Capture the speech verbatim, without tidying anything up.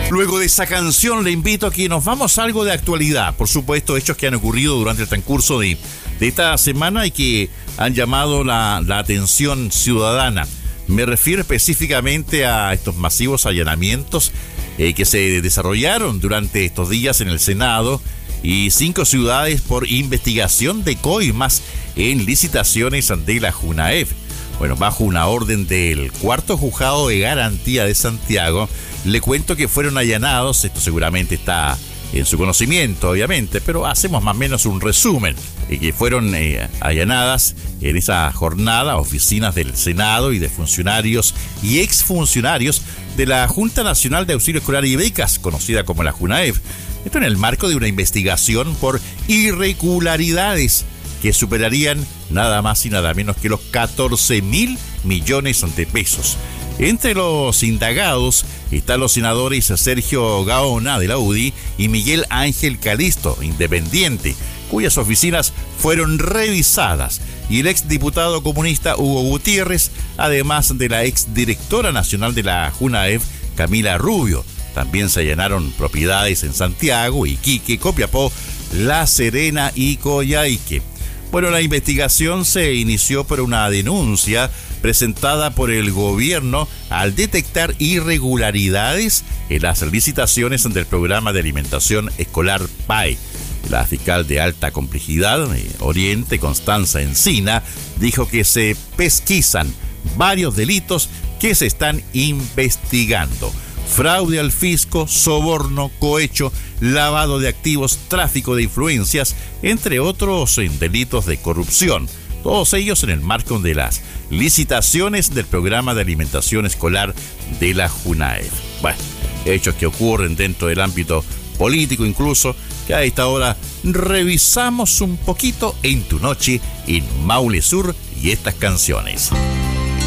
Luego de esa canción le invito a que nos vamos a algo de actualidad. Por supuesto, hechos que han ocurrido durante el transcurso de, de esta semana y que han llamado la, la atención ciudadana. Me refiero específicamente a estos masivos allanamientos eh, que se desarrollaron durante estos días en el Senado y cinco ciudades por investigación de coimas en licitaciones de la JUNAEV. Bueno, bajo una orden del cuarto juzgado de garantía de Santiago, le cuento que fueron allanados, esto seguramente está en su conocimiento, obviamente, pero hacemos más o menos un resumen, y que fueron eh, allanadas en esa jornada oficinas del Senado y de funcionarios y exfuncionarios de la Junta Nacional de Auxilio Escolar y Becas, conocida como la JUNAEV. Esto en el marco de una investigación por irregularidades que superarían nada más y nada menos que los catorce mil millones de pesos. Entre los indagados están los senadores Sergio Gaona de la U D I y Miguel Ángel Calisto, independiente, cuyas oficinas fueron revisadas, y el exdiputado comunista Hugo Gutiérrez, además de la exdirectora nacional de la JUNAEV, Camila Rubio. También se allanaron propiedades en Santiago, Iquique, Copiapó, La Serena y Coyhaique. Bueno, la investigación se inició por una denuncia presentada por el gobierno al detectar irregularidades en las licitaciones del programa de alimentación escolar P A E. La fiscal de alta complejidad, eh, Oriente, Constanza Encina, dijo que se pesquisan varios delitos que se están investigando: fraude al fisco, soborno, cohecho, lavado de activos, tráfico de influencias, entre otros en delitos de corrupción. Todos ellos en el marco de las licitaciones del programa de alimentación escolar de la JUNAEV. Bueno, hechos que ocurren dentro del ámbito político incluso, que a esta hora revisamos un poquito en tu noche en Maule Sur y estas canciones.